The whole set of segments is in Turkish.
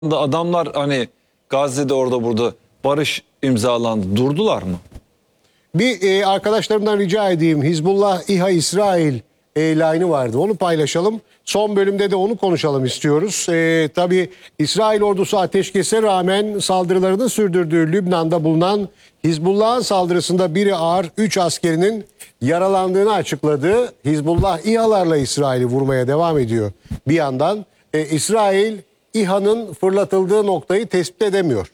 Adamlar hani Gazze'de orada burada barış imzalandı. Durdular mı? Bir arkadaşlarımdan rica edeyim. Hizbullah, İHA, İsrail line'ı vardı. Onu paylaşalım. Son bölümde de onu konuşalım istiyoruz. Tabii İsrail ordusu ateşkese rağmen saldırılarını sürdürdüğü Lübnan'da bulunan Hizbullah'ın saldırısında biri ağır 3 askerinin yaralandığını açıkladı. Hizbullah İHA'larla İsrail'i vurmaya devam ediyor. Bir yandan İsrail İHA'nın fırlatıldığı noktayı tespit edemiyor.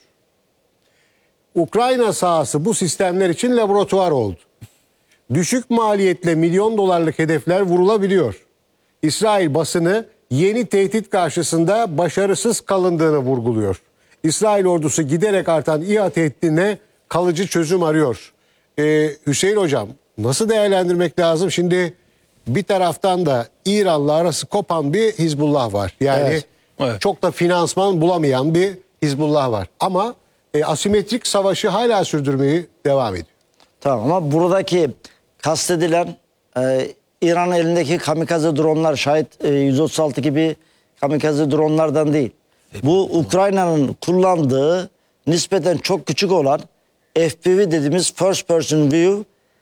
Ukrayna sahası bu sistemler için laboratuvar oldu. Düşük maliyetle milyon dolarlık hedefler vurulabiliyor. İsrail basını yeni tehdit karşısında başarısız kalındığını vurguluyor. İsrail ordusu giderek artan İHA tehdidine kalıcı çözüm arıyor. Hüseyin Hocam, nasıl değerlendirmek lazım? Şimdi bir taraftan da İran'la arası kopan bir Hizbullah var. Yani Evet. çok da finansman bulamayan bir Hizbullah var. Ama asimetrik savaşı hala sürdürmeyi devam ediyor. Tamam, ama buradaki kastedilen İran'ın elindeki kamikaze dronlar, Şahit 136 gibi kamikaze dronlardan değil. Bu Ukrayna'nın kullandığı nispeten çok küçük olan FPV dediğimiz First Person View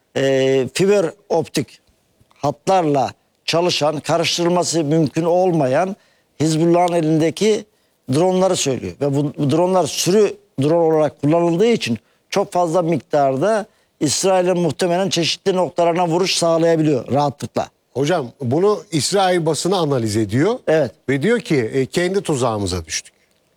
fiber optik hatlarla çalışan, karıştırılması mümkün olmayan Hizbullah'ın elindeki dronları söylüyor. Ve bu dronlar sürü drone olarak kullanıldığı için çok fazla miktarda İsrail'in muhtemelen çeşitli noktalarına vuruş sağlayabiliyor rahatlıkla. Hocam bunu İsrail basını analiz ediyor. Evet. Ve diyor ki kendi tuzağımıza düştük.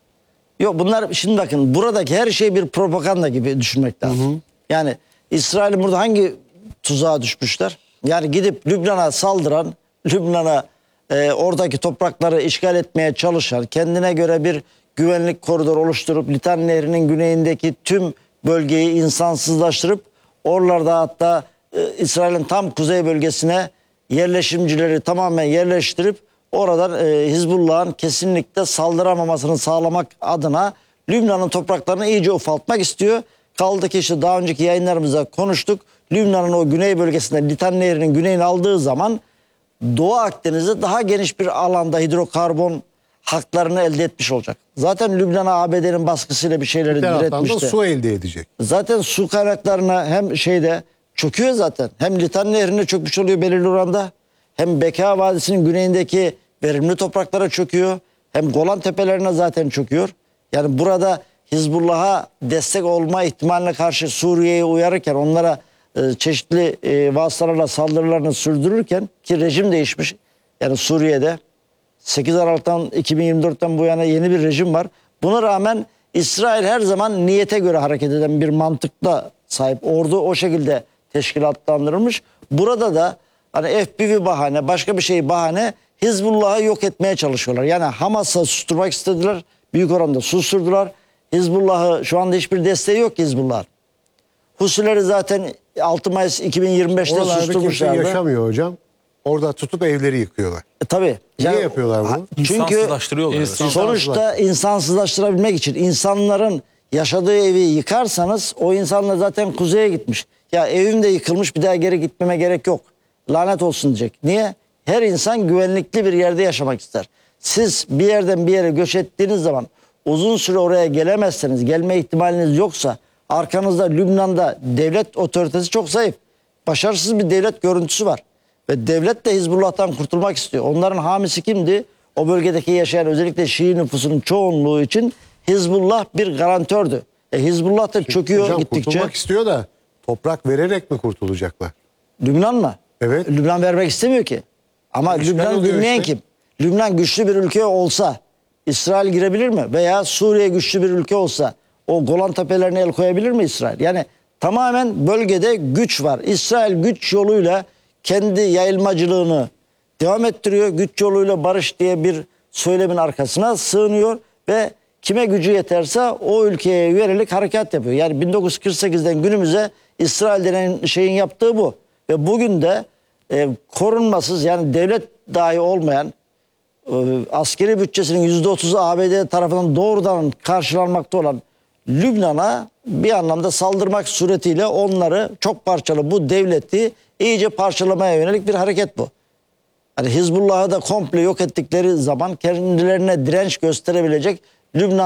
Yok, bunlar şimdi bakın, buradaki her şey bir propaganda gibi düşünmek lazım. Yani İsrail'in burada hangi tuzağa düşmüşler? Yani gidip Lübnan'a saldıran, Lübnan'a oradaki toprakları işgal etmeye çalışan, kendine göre bir güvenlik koridoru oluşturup Litan Nehri'nin güneyindeki tüm bölgeyi insansızlaştırıp oralarda hatta İsrail'in tam kuzey bölgesine yerleşimcileri tamamen yerleştirip oradan Hizbullah'ın kesinlikle saldıramamasını sağlamak adına Lübnan'ın topraklarını iyice ufaltmak istiyor. Kaldı ki işte daha önceki yayınlarımızda konuştuk. Lübnan'ın o güney bölgesinde Litan Nehri'nin güneyini aldığı zaman Doğu Akdeniz'de daha geniş bir alanda hidrokarbon haklarını elde etmiş olacak. Zaten Lübnan'a ABD'nin baskısıyla bir şeyleri Bir taraftan da diretmişti. su elde edecek. Zaten su kaynaklarına hem şeyde çöküyor zaten. Hem Litan Nehri'ne çökmüş oluyor belirli oranda. Hem Beka Vadisi'nin güneyindeki verimli topraklara çöküyor. Hem Golan Tepelerine zaten çöküyor. Yani burada Hizbullah'a destek olma ihtimaline karşı Suriye'yi uyarırken, onlara çeşitli vasıtalarla saldırılarını sürdürürken, ki rejim değişmiş. Yani Suriye'de 8 Aralık'tan 2024'ten bu yana yeni bir rejim var. Buna rağmen İsrail her zaman niyete göre hareket eden bir mantıkla sahip. Ordu o şekilde teşkilatlandırılmış. Burada da hani FPV bahane, başka bir şey bahane, Hizbullah'ı yok etmeye çalışıyorlar. Yani Hamas'ı susturmak istediler. Büyük oranda susturdular. Hizbullah'ı şu anda hiçbir desteği yok ki Hizbullah'ın. Husileri zaten 6 Mayıs 2025'te Oralarda kimse susturmuşlardı. yaşamıyor hocam. Orada tutup evleri yıkıyorlar. Tabii. Niye yapıyorlar bunu? Çünkü İnsansızlaştırıyorlar. sonuçta insansızlaştırabilmek için insanların yaşadığı evi yıkarsanız o insanlar zaten kuzeye gitmiş. Ya evim de yıkılmış, bir daha geri gitmeme gerek yok. Lanet olsun diyecek. Niye? Her insan güvenlikli bir yerde yaşamak ister. Siz bir yerden bir yere göç ettiğiniz zaman uzun süre oraya gelemezseniz, gelme ihtimaliniz yoksa, arkanızda Lübnan'da devlet otoritesi çok zayıf. Başarısız bir devlet görüntüsü var. Ve devlet de Hizbullah'tan kurtulmak istiyor. Onların hamisi kimdi? O bölgedeki yaşayan özellikle Şii nüfusunun çoğunluğu için Hizbullah bir garantördü. Hizbullah da çöküyor Hocam gittikçe. kurtulmak istiyor da toprak vererek mi kurtulacaklar? Lübnan mı? Evet. Lübnan vermek istemiyor ki. Ama İşgal Lübnan'ı oluyor dinleyen işte. kim? Lübnan güçlü bir ülke olsa İsrail girebilir mi? Veya Suriye güçlü bir ülke olsa o Golan Tepelerine el koyabilir mi İsrail? Yani tamamen bölgede güç var. İsrail güç yoluyla kendi yayılmacılığını devam ettiriyor. Güç yoluyla barış diye bir söylemin arkasına sığınıyor ve kime gücü yeterse o ülkeye yönelik harekat yapıyor. Yani 1948'den günümüze İsrail denen şeyin yaptığı bu. Ve bugün de korunmasız, yani devlet dahi olmayan, askeri bütçesinin %30'u ABD tarafından doğrudan karşılanmakta olan Lübnan'a bir anlamda saldırmak suretiyle onları çok parçalı, bu devleti iyice parçalamaya yönelik bir hareket bu. Hani Hizbullah'ı da komple yok ettikleri zaman kendilerine direnç gösterebilecek Lübnan